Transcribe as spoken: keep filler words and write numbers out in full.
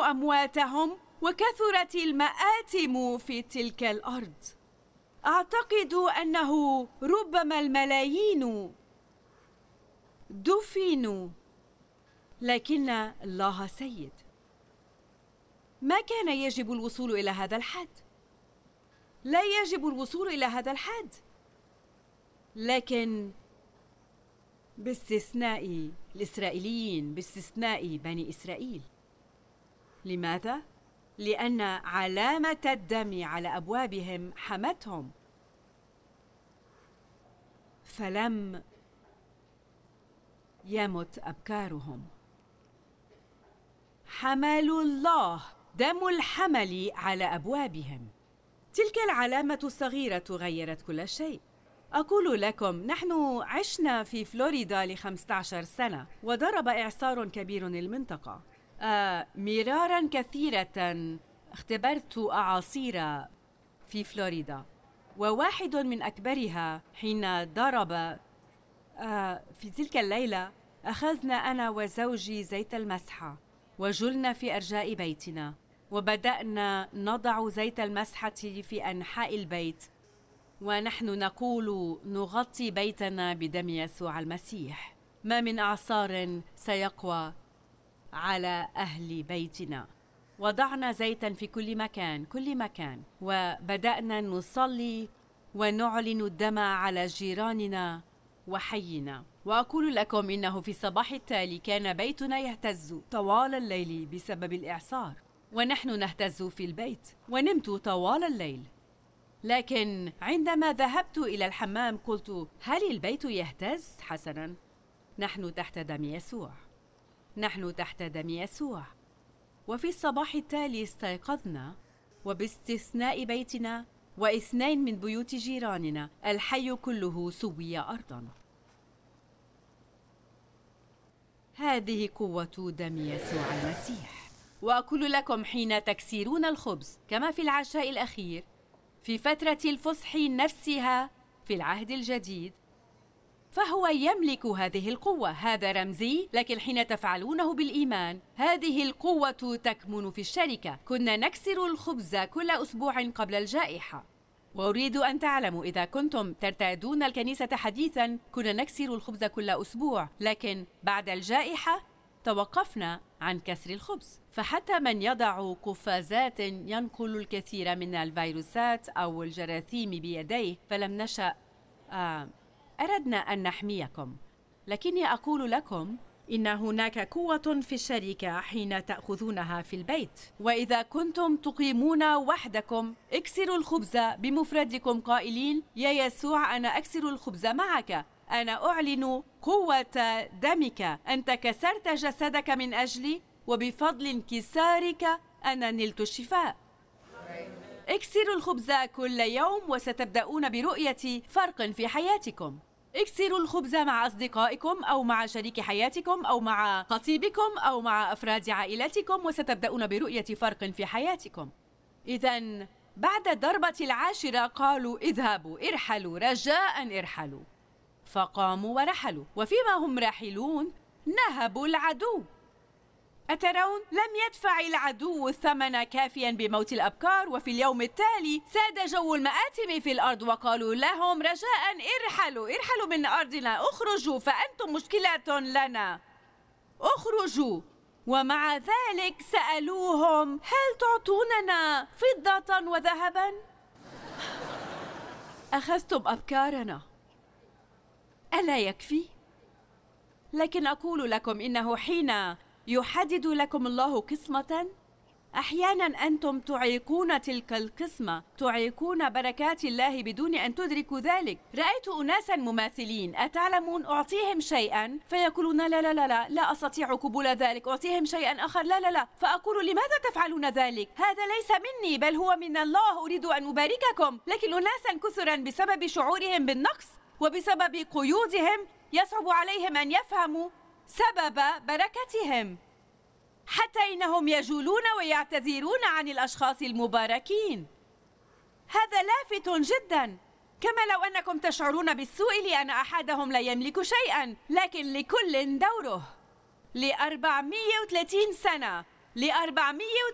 أمواتهم وكثرت المآتم في تلك الأرض. أعتقد أنه ربما الملايين دفنوا، لكن الله سيد. ما كان يجب الوصول إلى هذا الحد، لا يجب الوصول إلى هذا الحد، لكن باستثناء الإسرائيليين، باستثناء بني إسرائيل. لماذا؟ لأن علامة الدم على أبوابهم حمتهم، فلم يمت أبكارهم. حملوا الله، دم الحمل على أبوابهم. تلك العلامة الصغيرة غيرت كل شيء. أقول لكم، نحن عشنا في فلوريدا لخمسة عشر سنة، وضرب إعصار كبير المنطقة. آه مرارا كثيرة اختبرت أعاصير في فلوريدا، وواحد من أكبرها حين ضرب آه في تلك الليلة. أخذنا أنا وزوجي زيت المسحة وجلنا في أرجاء بيتنا، وبدأنا نضع زيت المسحة في أنحاء البيت، ونحن نقول نغطي بيتنا بدم يسوع المسيح. ما من إعصار سيقوى على أهل بيتنا. وضعنا زيتا في كل مكان كل مكان وبدأنا نصلي ونعلن الدم على جيراننا وحينا. وأقول لكم إنه في الصباح التالي كان بيتنا يهتز طوال الليل بسبب الإعصار، ونحن نهتز في البيت، ونمت طوال الليل. لكن عندما ذهبت إلى الحمام قلت: هل البيت يهتز؟ حسناً، نحن تحت دم يسوع، نحن تحت دم يسوع. وفي الصباح التالي استيقظنا، وباستثناء بيتنا واثنين من بيوت جيراننا الحي كله سوي أرضاً. هذه قوة دم يسوع المسيح. وأقول لكم، حين تكسرون الخبز كما في العشاء الأخير في فترة الفصح نفسها في العهد الجديد، فهو يملك هذه القوة. هذا رمزي، لكن حين تفعلونه بالإيمان هذه القوة تكمن في الشركة. كنا نكسر الخبز كل أسبوع قبل الجائحة، وأريد أن تعلموا إذا كنتم ترتادون الكنيسة حديثاً كنا نكسر الخبز كل أسبوع، لكن بعد الجائحة توقفنا عن كسر الخبز. فحتى من يضع قفازات ينقل الكثير من الفيروسات أو الجراثيم بيديه فلم نشأ آه أردنا أن نحميكم. لكني أقول لكم إن هناك قوة في الشركة حين تأخذونها في البيت. وإذا كنتم تقيمون وحدكم اكسروا الخبز بمفردكم قائلين: يا يسوع، أنا أكسر الخبز معك، أنا أعلن قوة دمك، أنت كسرت جسدك من أجلي، وبفضل انكسارك أنا نلت الشفاء. اكسروا الخبز كل يوم وستبدأون برؤية فرق في حياتكم. اكسروا الخبز مع أصدقائكم أو مع شريك حياتكم أو مع خطيبكم أو مع أفراد عائلتكم وستبدأون برؤية فرق في حياتكم. إذن بعد الضربة العاشرة قالوا: اذهبوا، ارحلوا، رجاء ارحلوا. فقاموا ورحلوا، وفيما هم راحلون نهبوا العدو. أترون؟ لم يدفع العدو الثمن كافيا بموت الأبكار، وفي اليوم التالي ساد جو المآتم في الأرض، وقالوا لهم: رجاء ارحلوا، ارحلوا من أرضنا، اخرجوا فأنتم مشكلة لنا، اخرجوا. ومع ذلك سألوهم: هل تعطوننا فضة وذهبا؟ أخذتم أبكارنا، ألا يكفي؟ لكن أقول لكم إنه حين يحدد لكم الله قسمة، أحياناً أنتم تعيقون تلك القسمة، تعيقون بركات الله بدون أن تدركوا ذلك. رأيت أناساً مماثلين، أتعلمون، أعطيهم شيئاً فيقولون: لا لا لا لا لا أستطيع قبول ذلك. أعطيهم شيئاً آخر: لا لا لا. فأقول: لماذا تفعلون ذلك؟ هذا ليس مني بل هو من الله، أريد أن أبارككم. لكن أناساً كثراً بسبب شعورهم بالنقص وبسبب قيودهم يصعب عليهم أن يفهموا سبب بركتهم، حتى إنهم يجولون ويعتذرون عن الأشخاص المباركين. هذا لافت جدا، كما لو أنكم تشعرون بالسوء لأن أحدهم لا يملك شيئا، لكن لكل دوره. لأربعمائة وثلاثين سنة ل أربعمية